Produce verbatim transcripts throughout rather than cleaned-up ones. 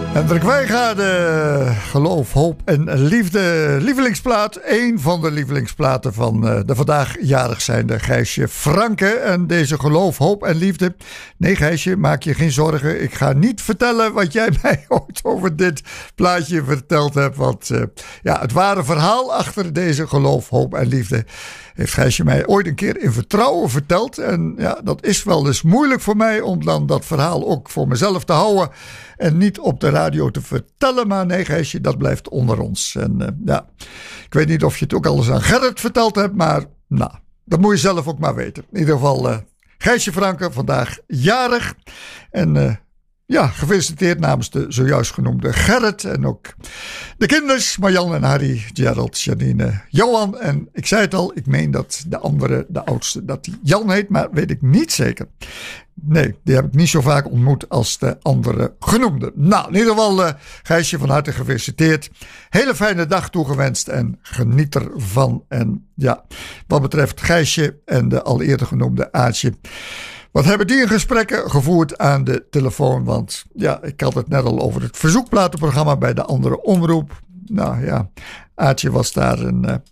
Hendrik Wijngaarden, Geloof, Hoop en Liefde. Lievelingsplaat, één van de lievelingsplaten van uh, de vandaag jarig zijnde Gijsje Franke. En deze Geloof, Hoop en Liefde. Nee Gijsje, maak je geen zorgen. Ik ga niet vertellen wat jij mij ooit over dit plaatje verteld hebt. Want uh, ja, het ware verhaal achter deze Geloof, Hoop en Liefde heeft Gijsje mij ooit een keer in vertrouwen verteld. En ja, dat is wel eens moeilijk voor mij om dan dat verhaal ook voor mezelf te houden. En niet op de radio te vertellen. Maar nee Gijsje, dat blijft onder ons. En uh, ja, ik weet niet of je het ook al eens aan Gerrit verteld hebt. Maar nou, dat moet je zelf ook maar weten. In ieder geval uh, Gijsje Franke, vandaag jarig. En uh, ja, gefeliciteerd namens de zojuist genoemde Gerrit. En ook de kinders, Marjan en Harry, Gerald, Janine, Johan. En ik zei het al, ik meen dat de andere, de oudste, dat die Jan heet. Maar weet ik niet zeker. Nee, die heb ik niet zo vaak ontmoet als de andere genoemde. Nou, in ieder geval, uh, Gijsje, van harte gefeliciteerd. Hele fijne dag toegewenst en geniet ervan. En ja, wat betreft Gijsje en de al eerder genoemde Aartje, wat hebben die in gesprekken gevoerd aan de telefoon? Want ja, ik had het net al over het verzoekplatenprogramma bij de andere omroep. Nou ja, Aartje was daar een uh,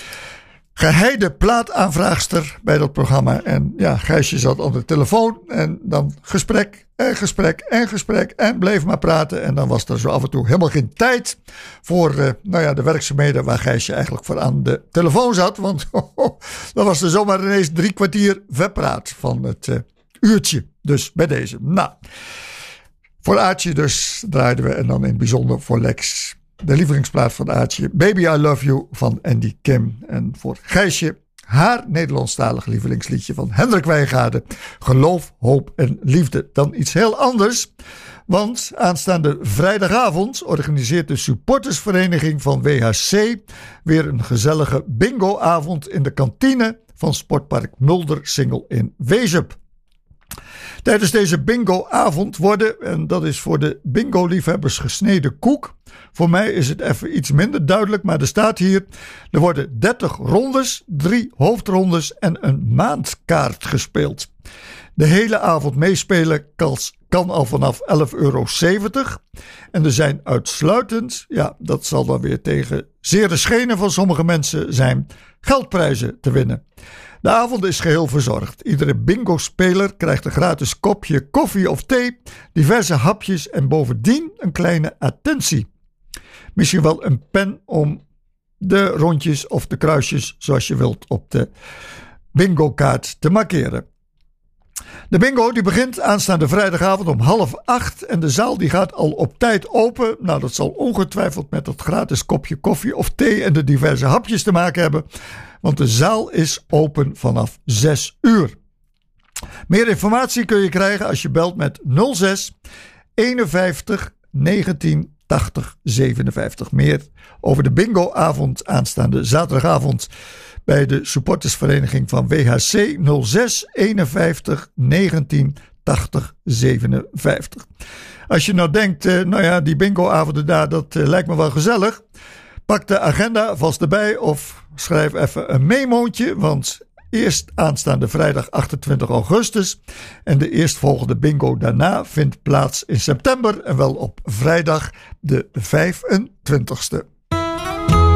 geheide plaataanvraagster bij dat programma. En ja, Gijsje zat aan de telefoon en dan gesprek en gesprek en gesprek en bleef maar praten. En dan was er zo af en toe helemaal geen tijd voor uh, nou ja, de werkzaamheden waar Gijsje eigenlijk voor aan de telefoon zat. Want oh, oh, dan was er zomaar ineens drie kwartier verpraat van het uh, uurtje. Dus bij deze. Nou, voor Aartje dus draaiden we en dan in het bijzonder voor Lex de lievelingsplaat van Aartje, Baby I Love You van Andy Kim. En voor Gijsje haar Nederlandstalig lievelingsliedje van Hendrik Wijngaarden, Geloof, Hoop en Liefde. Dan iets heel anders, want aanstaande vrijdagavond organiseert de supportersvereniging van W H C weer een gezellige bingoavond in de kantine van Sportpark Muldersingel in Wezep. Tijdens deze bingoavond worden, en dat is voor de bingo-liefhebbers gesneden koek. Voor mij is het even iets minder duidelijk, maar er staat hier: er worden dertig rondes, drie hoofdrondes en een maandkaart gespeeld. De hele avond meespelen kan al vanaf elf euro zeventig. En er zijn uitsluitend, ja, dat zal dan weer tegen zere schenen van sommige mensen zijn, geldprijzen te winnen. De avond is geheel verzorgd. Iedere bingo-speler krijgt een gratis kopje koffie of thee, diverse hapjes en bovendien een kleine attentie. Misschien wel een pen om de rondjes of de kruisjes, zoals je wilt, op de bingo-kaart te markeren. De bingo die begint aanstaande vrijdagavond om half acht en de zaal die gaat al op tijd open. Nou, dat zal ongetwijfeld met dat gratis kopje koffie of thee en de diverse hapjes te maken hebben, want de zaal is open vanaf zes uur. Meer informatie kun je krijgen als je belt met nul zes eenenvijftig negentien tachtig zevenenvijftig. Meer over de bingoavond aanstaande zaterdagavond bij de supportersvereniging van W H C nul zes eenenvijftig negentien tachtig zevenenvijftig. Als je nou denkt, uh, nou ja, die bingoavonden daar, dat uh, lijkt me wel gezellig. Pak de agenda vast erbij of schrijf even een memootje, want eerst aanstaande vrijdag achtentwintig augustus en de eerstvolgende bingo daarna vindt plaats in september en wel op vrijdag de vijfentwintigste.